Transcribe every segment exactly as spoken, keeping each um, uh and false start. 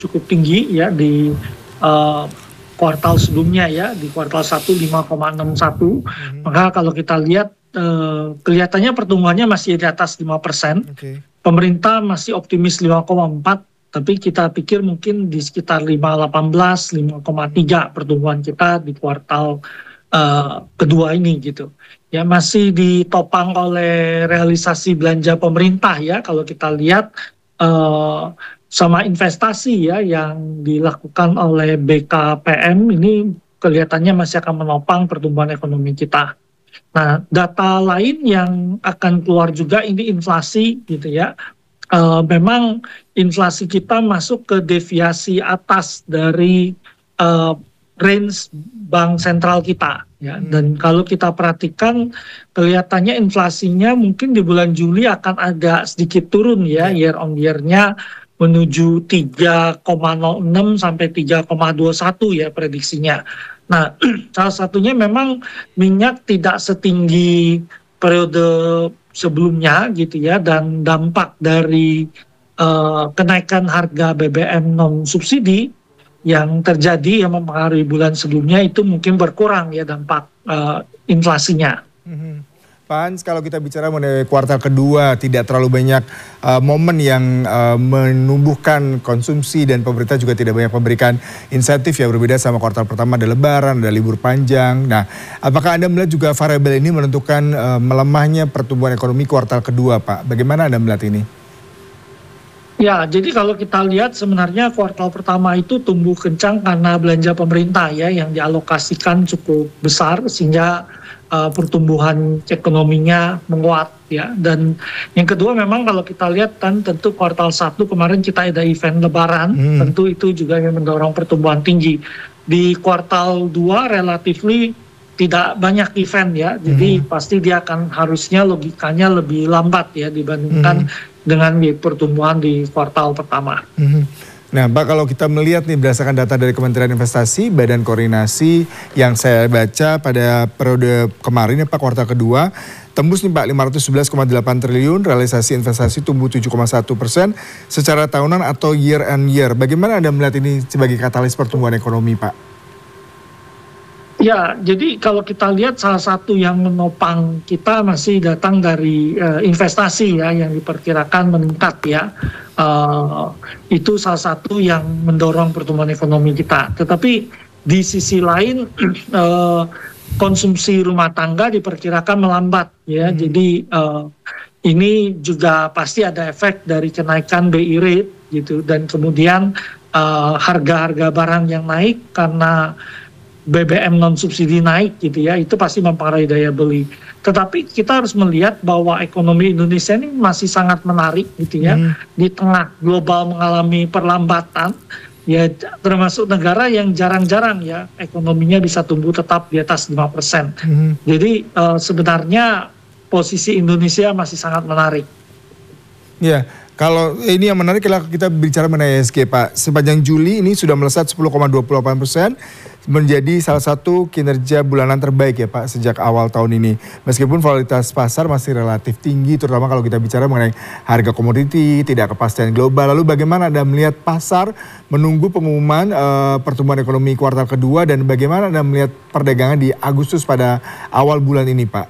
cukup tinggi ya di uh, kuartal sebelumnya ya, di kuartal satu lima koma enam satu. Mhm. Maka kalau kita lihat uh, kelihatannya pertumbuhannya masih di atas lima persen. Oke. Pemerintah masih optimis lima koma empat, tapi kita pikir mungkin di sekitar lima koma delapan belas, lima koma tiga pertumbuhan kita di kuartal uh, kedua ini gitu. Ya masih ditopang oleh realisasi belanja pemerintah ya, kalau kita lihat uh, sama investasi ya yang dilakukan oleh B K P M ini kelihatannya masih akan menopang pertumbuhan ekonomi kita. Nah, data lain yang akan keluar juga ini inflasi gitu ya. Uh, memang inflasi kita masuk ke deviasi atas dari uh, range bank sentral kita ya. Hmm. Dan kalau kita perhatikan kelihatannya inflasinya mungkin di bulan Juli akan agak sedikit turun ya, Ya. year on year-nya menuju tiga koma nol enam sampai tiga koma dua satu ya prediksinya. Nah, salah satunya memang minyak tidak setinggi periode sebelumnya gitu ya, dan dampak dari uh, kenaikan harga B B M non subsidi yang terjadi yang mempengaruhi bulan sebelumnya itu mungkin berkurang ya dampak uh, inflasinya. Mhm. Pak Hans, kalau kita bicara mengenai kuartal kedua, tidak terlalu banyak uh, momen yang uh, menumbuhkan konsumsi dan pemerintah juga tidak banyak memberikan insentif ya, berbeda sama kuartal pertama, ada lebaran, ada libur panjang. Nah, apakah Anda melihat juga variabel ini menentukan uh, melemahnya pertumbuhan ekonomi kuartal kedua, Pak? Bagaimana Anda melihat ini? Ya, jadi kalau kita lihat sebenarnya kuartal pertama itu tumbuh kencang karena belanja pemerintah ya yang dialokasikan cukup besar sehingga uh, pertumbuhan ekonominya menguat ya. Dan yang kedua memang kalau kita lihat kan tentu kuartal satu kemarin kita ada event lebaran, Hmm. tentu itu juga yang mendorong pertumbuhan tinggi. Di kuartal dua relatifly tidak banyak event ya, jadi Hmm. pasti dia akan harusnya logikanya lebih lambat ya dibandingkan Hmm. dengan di pertumbuhan di kuartal pertama. Mhm. Nah, Pak, kalau kita melihat nih berdasarkan data dari Kementerian Investasi, Badan Koordinasi yang saya baca pada periode kemarin ya Pak, kuartal kedua, tembus nih Pak lima ratus sebelas koma delapan triliun, realisasi investasi tumbuh tujuh koma satu persen secara tahunan atau year on year. Bagaimana Anda melihat ini sebagai katalis pertumbuhan ekonomi, Pak? Ya, jadi kalau kita lihat salah satu yang menopang kita masih datang dari uh, investasi ya yang diperkirakan meningkat ya. Uh, itu salah satu yang mendorong pertumbuhan ekonomi kita. Tetapi di sisi lain uh, konsumsi rumah tangga diperkirakan melambat ya. Hmm. Jadi uh, ini juga pasti ada efek dari kenaikan B I rate gitu, dan kemudian uh, harga-harga barang yang naik karena B B M non subsidi naik gitu ya, itu pasti mempengaruhi daya beli. Tetapi kita harus melihat bahwa ekonomi Indonesia ini masih sangat menarik gitu ya. Hmm. Di tengah global mengalami perlambatan ya, termasuk negara yang jarang-jarang ya ekonominya bisa tumbuh tetap di atas lima persen. Hmm. Jadi uh, sebenarnya posisi Indonesia masih sangat menarik. Ya, kalau ini yang menarik kalau kita bicara mengenai I S G, Pak. Sepanjang Juli ini sudah melesat sepuluh koma dua delapan persen, menjadi salah satu kinerja bulanan terbaik ya Pak sejak awal tahun ini. Meskipun volatilitas pasar masih relatif tinggi, terutama kalau kita bicara mengenai harga komoditi, tidak kepastian global. Lalu bagaimana Anda melihat pasar menunggu pengumuman uh, pertumbuhan ekonomi kuartal kedua, dan bagaimana Anda melihat perdagangan di Agustus pada awal bulan ini, Pak?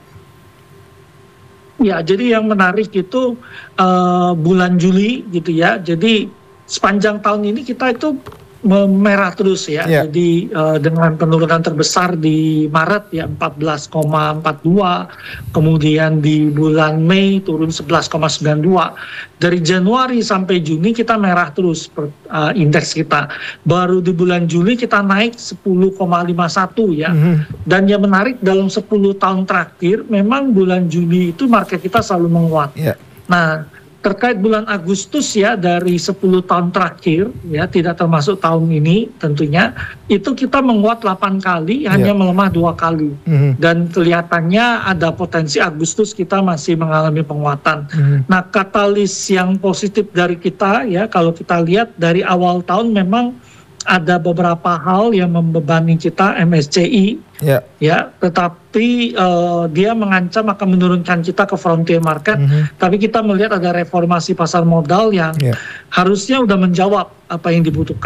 Ya, jadi yang menarik itu uh, bulan Juli gitu ya. Jadi sepanjang tahun ini kita itu merah terus ya. Yeah. Jadi uh, dengan penurunan terbesar di Maret ya empat belas koma empat dua, kemudian di bulan Mei turun sebelas koma sembilan dua. Dari Januari sampai Juni kita merah terus per, uh, indeks kita. Baru di bulan Juli kita naik sepuluh koma lima satu ya. Mm-hmm. Dan yang menarik dalam sepuluh tahun terakhir memang bulan Juli itu market kita selalu menguat. Yeah. Nah, terkait bulan Agustus ya, dari sepuluh tahun terakhir ya, tidak termasuk tahun ini tentunya, itu kita menguat delapan kali, yeah. hanya melemah dua kali. Mm-hmm. Dan kelihatannya ada potensi Agustus kita masih mengalami penguatan. Mm-hmm. Nah, katalis yang positif dari kita ya, kalau kita lihat dari awal tahun memang ada beberapa hal yang membebani kita, M S C I yeah. ya, tetapi uh, dia mengancam akan menurunkan kita ke frontier market. Mm-hmm. Tapi kita melihat ada reformasi pasar modal yang yeah. harusnya udah menjawab apa yang dibutuhkan.